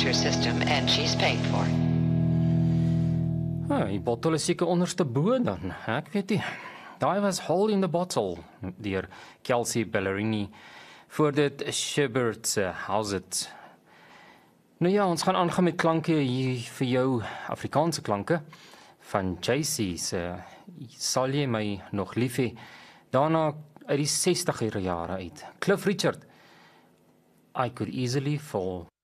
your system, and she's paid for. Die bottel is seker onderste bo dan. Ek weet nie. Daai was Hole in the Bottle deur Kelsey Ballerini voor dit Shepard se How's It. Nou ja, ons gaan aangaan met klanke hier vir jou Afrikaanse klanke van JC se Sal jy my nog lief hê? Daarna uit die 60er jare uit. Cliff Richard, I Could Easily Fall.